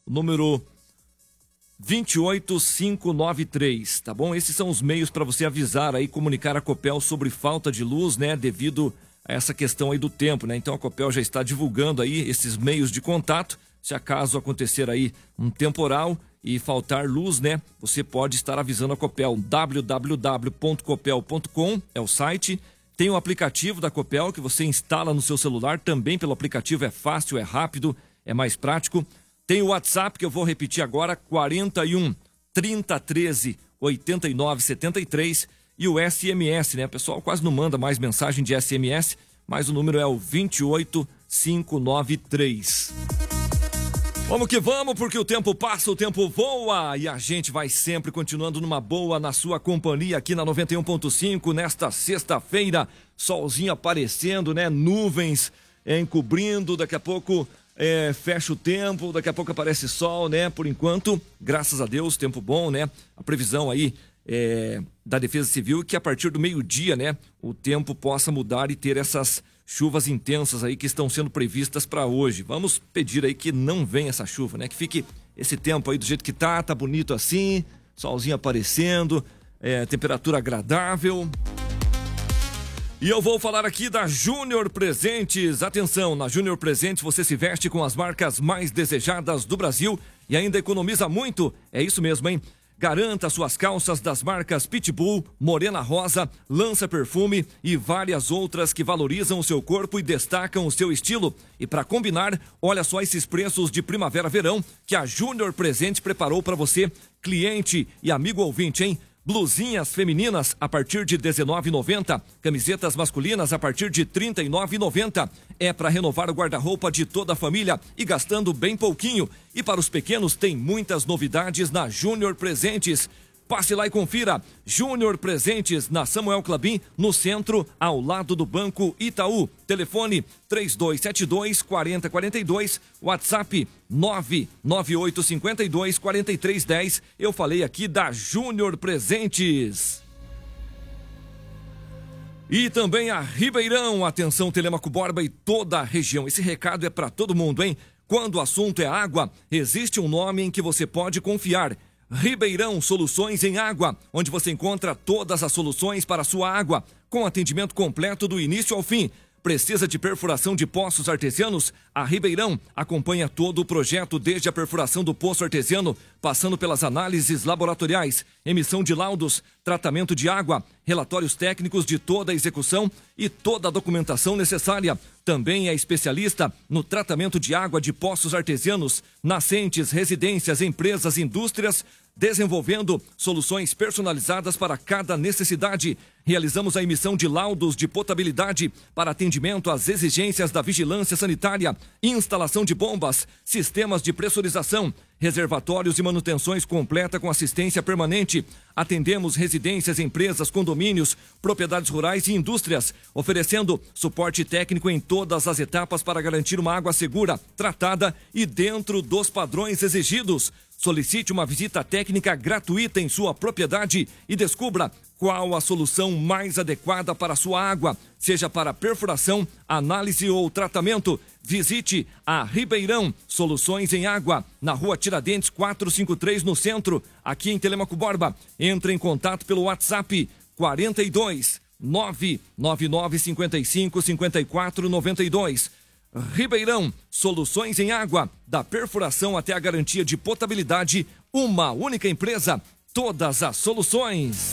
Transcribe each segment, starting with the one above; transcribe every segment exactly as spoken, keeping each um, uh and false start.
número dois oito cinco nove três, tá bom? Esses são os meios para você avisar aí, comunicar a Copel sobre falta de luz, né, devido a essa questão aí do tempo, né? Então a Copel já está divulgando aí esses meios de contato. Se acaso acontecer aí um temporal e faltar luz, né, você pode estar avisando a Copel. w w w ponto copel ponto com é o site. Tem o aplicativo da Copel que você instala no seu celular, também pelo aplicativo, é fácil, é rápido, é mais prático. Tem o WhatsApp que eu vou repetir agora, quarenta e um, trinta, treze, oitenta e nove, setenta e três, e o S M S, né? O pessoal quase não manda mais mensagem de S M S, mas o número é o dois oito cinco nove três. Vamos que vamos, porque o tempo passa, o tempo voa e a gente vai sempre continuando numa boa na sua companhia aqui na noventa e um ponto cinco nesta sexta-feira. Solzinho aparecendo, né? Nuvens é, encobrindo, daqui a pouco é, fecha o tempo, daqui a pouco aparece sol, né? Por enquanto, graças a Deus, tempo bom, né? A previsão aí é, da Defesa Civil é que a partir do meio-dia, né? O tempo possa mudar e ter essas chuvas intensas aí que estão sendo previstas para hoje. Vamos pedir aí que não venha essa chuva, né? Que fique esse tempo aí do jeito que tá, tá bonito assim, solzinho aparecendo, é, temperatura agradável. E eu vou falar aqui da Júnior Presentes. Atenção, na Júnior Presentes você se veste com as marcas mais desejadas do Brasil e ainda economiza muito. É isso mesmo, hein? Garanta suas calças das marcas Pitbull, Morena Rosa, Lança Perfume e várias outras que valorizam o seu corpo e destacam o seu estilo. E para combinar, olha só esses preços de primavera-verão que a Júnior Presente preparou para você, cliente e amigo ouvinte, hein? Blusinhas femininas a partir de dezenove reais e noventa centavos, camisetas masculinas a partir de trinta e nove reais e noventa centavos. É para renovar o guarda-roupa de toda a família e gastando bem pouquinho. E para os pequenos tem muitas novidades na Júnior Presentes. Passe lá e confira. Júnior Presentes, na Samuel Clabin, no centro, ao lado do Banco Itaú. Telefone três dois sete dois, quatro zero quatro dois, WhatsApp nove nove oito cinco dois, quatro três um zero. Eu falei aqui da Júnior Presentes. E também a Ribeirão, atenção Telêmaco Borba e toda a região. Esse recado é para todo mundo, hein? Quando o assunto é água, existe um nome em que você pode confiar. Ribeirão Soluções em Água, onde você encontra todas as soluções para a sua água, com atendimento completo do início ao fim. Precisa de perfuração de poços artesianos? A Ribeirão acompanha todo o projeto, desde a perfuração do poço artesiano, passando pelas análises laboratoriais, emissão de laudos, tratamento de água, relatórios técnicos de toda a execução e toda a documentação necessária. Também é especialista no tratamento de água de poços artesianos, nascentes, residências, empresas, indústrias, desenvolvendo soluções personalizadas para cada necessidade. Realizamos a emissão de laudos de potabilidade para atendimento às exigências da vigilância sanitária, instalação de bombas, sistemas de pressurização, reservatórios e manutenções completa com assistência permanente. Atendemos residências, empresas, condomínios, propriedades rurais e indústrias, oferecendo suporte técnico em todas as etapas para garantir uma água segura, tratada e dentro dos padrões exigidos. Solicite uma visita técnica gratuita em sua propriedade e descubra qual a solução mais adequada para a sua água, seja para perfuração, análise ou tratamento. Visite a Ribeirão Soluções em Água, na Rua Tiradentes quatrocentos e cinquenta e três, no centro, aqui em Telêmaco Borba. Entre em contato pelo WhatsApp quarenta e dois, nove nove nove cinco cinco, cinco quatro nove dois. Ribeirão Soluções em Água, da perfuração até a garantia de potabilidade, uma única empresa, todas as soluções.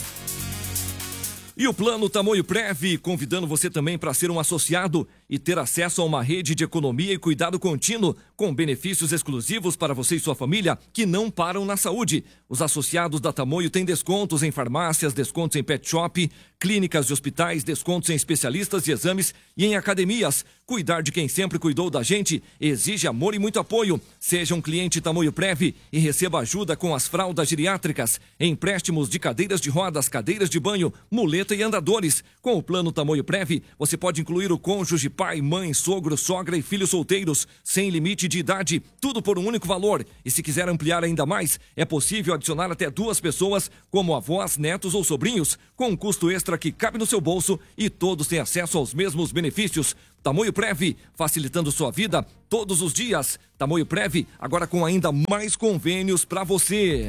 E o Plano Tamoio Prev, convidando você também para ser um associado e ter acesso a uma rede de economia e cuidado contínuo, com benefícios exclusivos para você e sua família que não param na saúde. Os associados da Tamoio têm descontos em farmácias, descontos em pet shop, clínicas e hospitais, descontos em especialistas e exames e em academias. Cuidar de quem sempre cuidou da gente exige amor e muito apoio. Seja um cliente Tamoio Prev e receba ajuda com as fraldas geriátricas, empréstimos de cadeiras de rodas, cadeiras de banho, muleta e andadores. Com o Plano Tamoio Prev, você pode incluir o cônjuge pai, mãe, sogro, sogra e filhos solteiros, sem limite de idade, tudo por um único valor. E se quiser ampliar ainda mais, é possível adicionar até duas pessoas, como avós, netos ou sobrinhos, com um custo extra que cabe no seu bolso e todos têm acesso aos mesmos benefícios. Tamoio Prev, facilitando sua vida todos os dias. Tamoio Prev, agora com ainda mais convênios para você.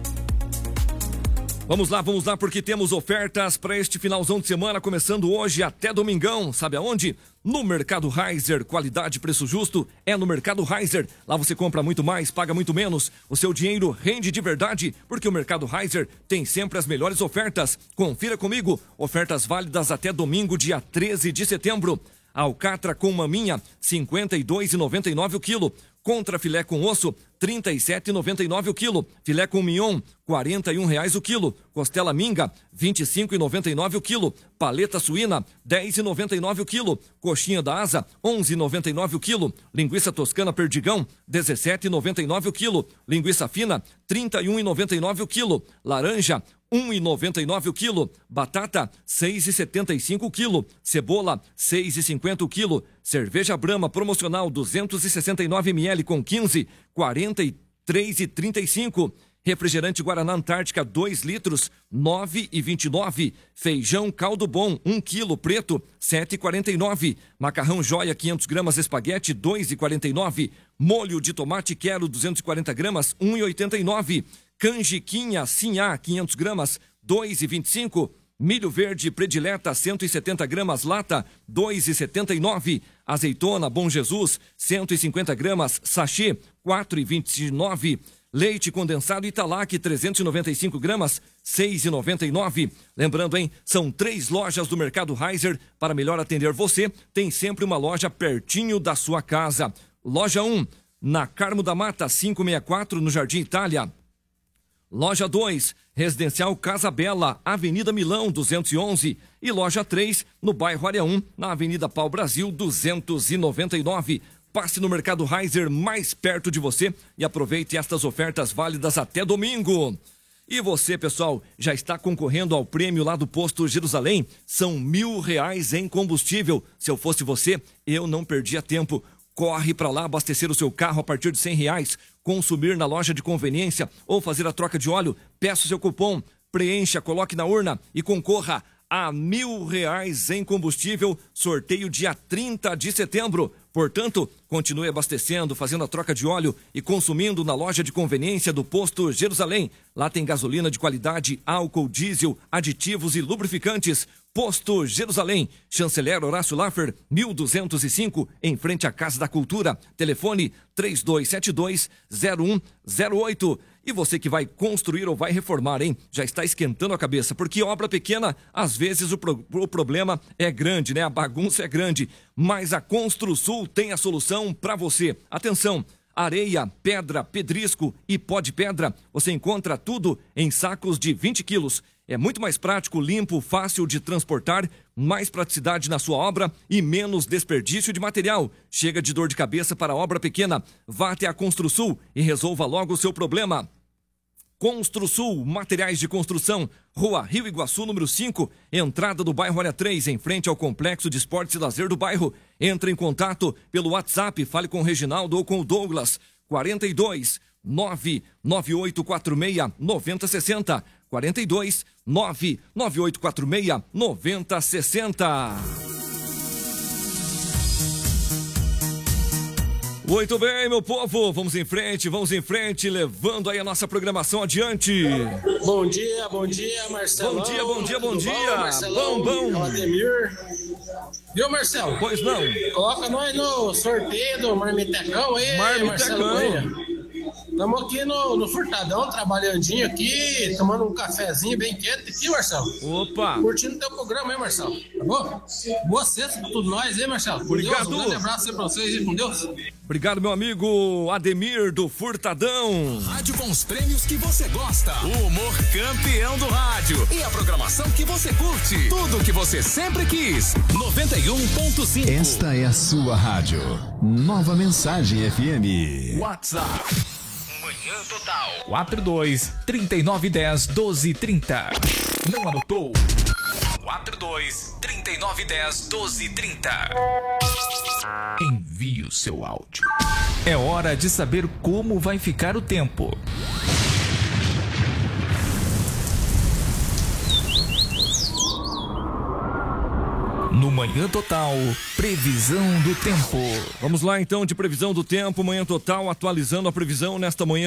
Vamos lá, vamos lá, porque temos ofertas para este finalzão de semana, começando hoje até domingão. Sabe aonde? No Mercado Reiser. Qualidade, preço justo é no Mercado Reiser. Lá você compra muito mais, paga muito menos. O seu dinheiro rende de verdade, porque o Mercado Reiser tem sempre as melhores ofertas. Confira comigo, ofertas válidas até domingo, dia treze de setembro. Alcatra com maminha, cinquenta e dois reais e noventa e nove centavos o quilo. Contra filé com osso, trinta e sete reais e noventa e nove centavos o quilo. Filé com mignon, quarenta e um reais o quilo. Costela minga, vinte e cinco reais e noventa e nove centavos o quilo. Paleta suína, dez reais e noventa e nove centavos o quilo. Coxinha da asa, onze reais e noventa e nove centavos o quilo. Linguiça toscana perdigão, dezessete reais e noventa e nove centavos o quilo. Linguiça fina, trinta e um reais e noventa e nove centavos o quilo. Laranja, um real e noventa e nove centavos o quilo. Batata, seis reais e setenta e cinco centavos o quilo. Cebola, seis reais e cinquenta centavos o quilo. Cerveja Brahma promocional duzentos e sessenta e nove mililitros com quinze, quarenta e três reais e trinta e cinco centavos. Refrigerante Guaraná Antártica dois litros, nove reais e vinte e nove centavos. Feijão Caldo Bom um quilo preto, sete reais e quarenta e nove centavos. Macarrão Joia quinhentos gramas espaguete, dois reais e quarenta e nove centavos. Molho de tomate Quero duzentos e quarenta gramas, um real e oitenta e nove centavos. Canjiquinha Sinhá quinhentos gramas, dois reais e vinte e cinco centavos. Milho verde predileta cento e setenta gramas lata, dois reais e setenta e nove centavos. Azeitona Bom Jesus cento e cinquenta gramas sachê, quatro reais e vinte e nove centavos. Leite condensado Italac trezentos e noventa e cinco gramas, seis reais e noventa e nove centavos. Lembrando, hein, são três lojas do Mercado Reiser. Para melhor atender você, tem sempre uma loja pertinho da sua casa. Loja um, na Carmo da Mata quinhentos e sessenta e quatro, no Jardim Itália. Loja dois, Residencial Casa Bela, Avenida Milão duzentos e onze. E loja três, no bairro Área um, na Avenida Pau Brasil duzentos e noventa e nove. Passe no Mercado Reiser mais perto de você e aproveite estas ofertas válidas até domingo. E você, pessoal, já está concorrendo ao prêmio lá do Posto Jerusalém? São mil reais em combustível. Se eu fosse você, eu não perdia tempo. Corre para lá abastecer o seu carro a partir de cem reais, consumir na loja de conveniência ou fazer a troca de óleo. Peça o seu cupom, preencha, coloque na urna e concorra a mil reais em combustível. Sorteio dia trinta de setembro. Portanto, continue abastecendo, fazendo a troca de óleo e consumindo na loja de conveniência do Posto Jerusalém. Lá tem gasolina de qualidade, álcool, diesel, aditivos e lubrificantes. Posto Jerusalém, Chanceler Horácio Laffer, mil duzentos e cinco, em frente à Casa da Cultura. Telefone três dois sete dois, zero um zero oito. E você que vai construir ou vai reformar, hein? Já está esquentando a cabeça, porque obra pequena, às vezes o, pro, o problema é grande, né? A bagunça é grande. Mas a Construsul tem a solução para você. Atenção! Areia, pedra, pedrisco e pó de pedra, você encontra tudo em sacos de vinte quilos. É muito mais prático, limpo, fácil de transportar, mais praticidade na sua obra e menos desperdício de material. Chega de dor de cabeça para a obra pequena. Vá até a Construsul e resolva logo o seu problema. Construsul, materiais de construção, Rua Rio Iguaçu, número cinco, entrada do bairro Área três, em frente ao Complexo de Esportes e Lazer do bairro. Entre em contato pelo WhatsApp, fale com o Reginaldo ou com o Douglas, quarenta e dois, nove nove oito quatro seis, nove zero seis zero, quarenta e dois, nove nove oito quatro seis, nove zero seis zero. Muito bem, meu povo, vamos em frente, vamos em frente, levando aí a nossa programação adiante. Bom dia, bom dia, Marcelo. Bom dia, bom dia, bom Tudo dia. Bom, Marcelão, bom, bom. Ademir. Viu, Marcelo? Pois não. Coloca nós no sorteio do Marmitecão aí, Marcelo Cunha. Estamos aqui no, no Furtadão, trabalhandinho aqui, tomando um cafezinho bem quente aqui, Marcelo. Opa! Curtindo o teu programa, hein, Marcelo? Tá bom? Boa sexta pra todos nós, hein, Marcelo? Com Obrigado. Deus, um grande abraço aí pra vocês e com Deus. Obrigado, meu amigo Ademir do Furtadão. Rádio com os prêmios que você gosta. O humor campeão do rádio. E a programação que você curte. Tudo que você sempre quis. noventa e um ponto cinco. Esta é a sua rádio. Nova Mensagem F M. WhatsApp. Manhã Total. quatro dois, trinta e nove dez, doze trinta. Não anotou? quatro dois, três nove um zero, doze trinta. Envie o seu áudio. É hora de saber como vai ficar o tempo. No Manhã Total, previsão do tempo. Vamos lá então de previsão do tempo, Manhã Total, atualizando a previsão nesta manhã